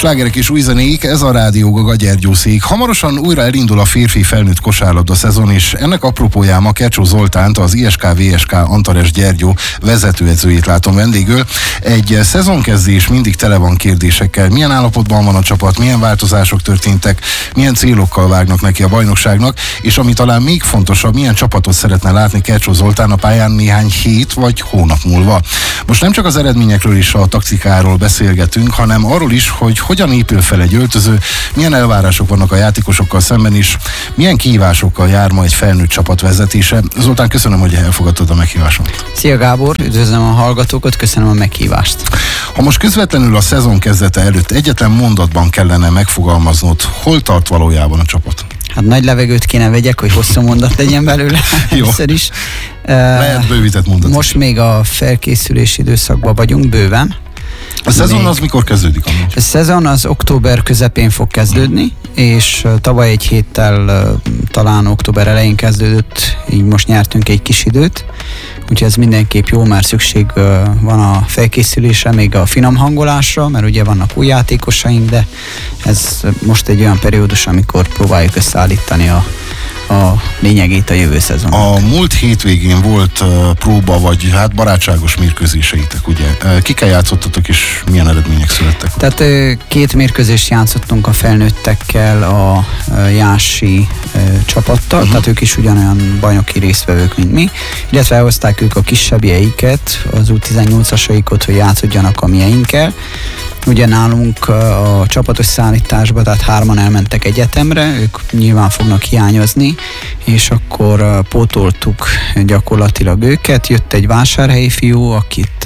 Slágerek és új zenék, ez a Rádió Gaga Gyergyószék. Hamarosan újra elindul a férfi felnőtt kosárlabda szezon, és ennek apropóján ma Kecsó Zoltánt, az ISK-VSK Antares Gyergyó vezetőedzőjét látom vendégül. Egy szezonkezdés mindig tele van kérdésekkel. Milyen állapotban van a csapat, milyen változások történtek, milyen célokkal vágnak neki a bajnokságnak, és ami talán még fontosabb, milyen csapatot szeretne látni Kecsó Zoltán a pályán néhány hét vagy hónap múlva. Most nem csak az eredményekről és a taktikáról beszélgetünk, hanem arról is, hogy hogyan épül fel egy öltöző, milyen elvárások vannak a játékosokkal szemben is, milyen kihívásokkal jár ma egy felnőtt csapat vezetése. Zoltán, köszönöm, hogy elfogadtad a meghívásomat. Szia Gábor, üdvözlöm a hallgatókat, köszönöm a meghívást. Ha most közvetlenül a szezon kezdete előtt egyetlen mondatban kellene megfogalmaznod, hol tart valójában a csapat? Hát nagy levegőt kéne vegyek, hogy hosszú mondat legyen belőle. Jó. Is. Lehet bővített mondat. Most még a felkészülési időszakban vagyunk bőven. A szezon az mikor kezdődik? A szezon az október közepén fog kezdődni, és tavaly egy héttel talán október elején kezdődött, így most nyertünk egy kis időt, úgyhogy ez mindenképp jó, mert szükség van a felkészülésre, még a finom hangolásra, mert ugye vannak új játékosaink, de ez most egy olyan periódus, amikor próbáljuk összeállítani a lényegét a jövő szezonnak. A múlt hétvégén volt próba, vagy hát barátságos mérkőzéseitek, ugye? Kikkel játszottatok, és milyen eredmények születtek? Tehát 2 mérkőzést játszottunk a felnőttekkel, a Jási csapattal, tehát ők is ugyanolyan bajnoki résztvevők, mint mi, illetve elhozták ők a kisebbjeiket, az U18-asaikot, hogy játszodjanak a mieinkkel. Ugye nálunk a csapatos szállításba, tehát 3-an elmentek egyetemre, ők nyilván fognak hiányozni, és akkor pótoltuk gyakorlatilag őket. Jött egy vásárhelyi fiú, akit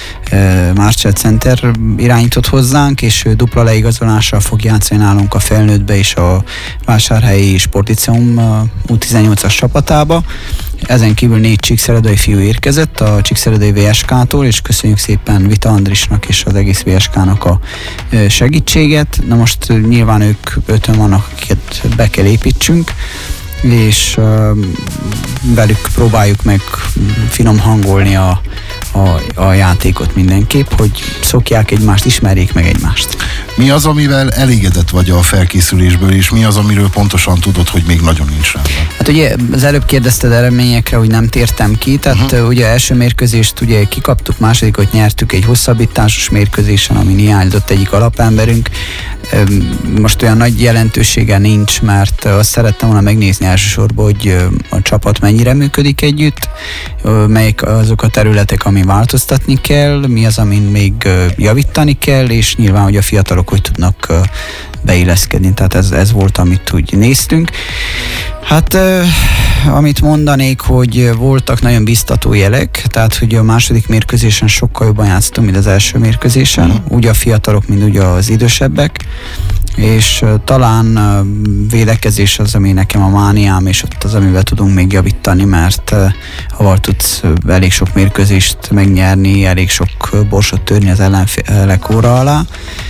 Marcel Center irányított hozzánk, és ő dupla leigazolással fog játszani nálunk a felnőttbe és a vásárhelyi sportliceum U18-as csapatába. Ezen kívül 4 csíkszeredai fiú érkezett a csíkszeredai VSK-tól, és köszönjük szépen Vita Andrisnak és az egész VSK-nak a segítséget. Na most nyilván ők 5-ön vannak, akiket be kell építsünk, és velük próbáljuk meg finom hangolni a játékot mindenképp, hogy szokják egymást, ismerjék meg egymást. Mi az, amivel elégedett vagy a felkészülésből, és mi az, amiről pontosan tudod, hogy még nagyon nincs rá? Hát ugye az előbb kérdezted eredményekre, hogy nem tértem ki, tehát ugye első mérkőzést ugye kikaptuk, másodikot nyertük egy hosszabbításos mérkőzésen, amin hiányzott egyik alapemberünk. Most olyan nagy jelentősége nincs, mert azt szerettem volna megnézni elsősorban, hogy a csapat mennyire működik együtt, melyik azok a területek, amin változtatni kell, mi az, amin még javítani kell, és nyilván, hogy a fiatalok hogy tudnak beilleszkedni. Tehát ez volt, amit úgy néztünk. Hát amit mondanék, hogy voltak nagyon biztató jelek, tehát hogy a második mérkőzésen sokkal jobban játszottunk, mint az első mérkőzésen, úgy a fiatalok, mint úgy az idősebbek, és talán védekezés az, ami nekem a mániám, és ott az, amivel tudunk még javítani, mert ha tudsz elég sok mérkőzést megnyerni, elég sok borsot törni az ellenfelek óra alá,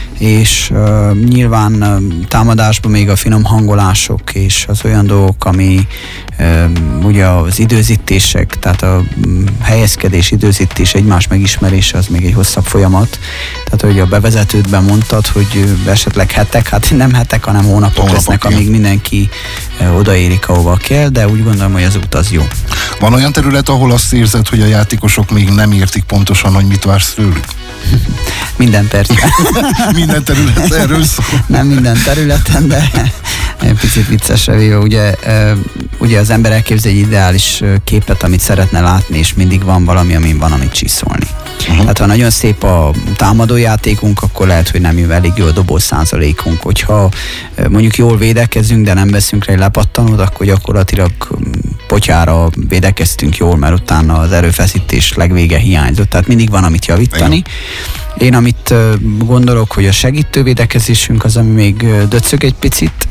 és nyilván támadásban még a finom hangolások és az olyan dolgok, ami ugye az időzítések, tehát a helyezkedés, időzítés, egymás megismerése az még egy hosszabb folyamat. Tehát, hogy a bevezetődben mondtad, hogy esetleg hetek, hát nem hetek, hanem hónapok lesznek, amíg mindenki odaérik, ahova kell, de úgy gondolom, hogy az út az jó. Van olyan terület, ahol azt érzed, hogy a játékosok még nem értik pontosan, hogy mit vársz tőlük? Minden percben. Minden terület erről szól. Nem minden területen, de picit viccesre véve, ugye az ember elképzel egy ideális képet, amit szeretne látni, és mindig van valami, amin van, amit csiszolni. Hát ha nagyon szép a támadójátékunk, akkor lehet, hogy nem elég jó a dobó százalékunk. Hogyha mondjuk jól védekezünk, de nem veszünk rá egy lepattanót, akkor gyakorlatilag potyára védekeztünk jól, mert utána az erőfeszítés legvége hiányzott. Tehát mindig van, amit javítani. Én amit gondolok, hogy a segítő védekezésünk az, ami még döcög egy picit,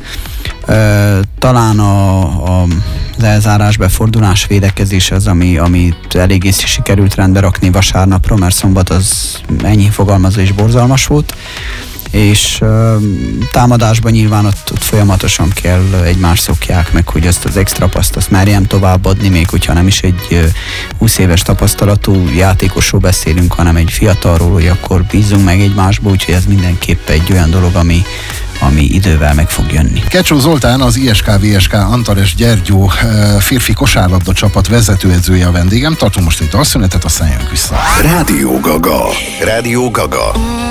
talán az elzárás befordulás védekezés az, amit eléggé sikerült rendbe rakni vasárnapra, mert szombat az ennyi fogalmazva és borzalmas volt. és támadásban nyilván ott folyamatosan kell egymást szokják meg, hogy azt az extra paszt azt merjem továbbadni, még hogyha nem is egy 20 éves tapasztalatú játékosról beszélünk, hanem egy fiatalról, hogy akkor bízzunk meg egymásba, úgyhogy ez mindenképp egy olyan dolog, ami idővel meg fog jönni. Kecsó Zoltán, az ISK-VSK Antares Gyergyó férfi kosárlabda csapat vezetőedzője a vendégem. Tartunk most egy dalszünetet, aztán jönk vissza. Rádió Gaga. Rádió Gaga.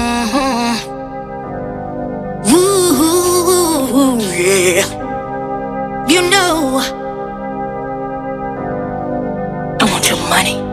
Yeah. You know, I want your money.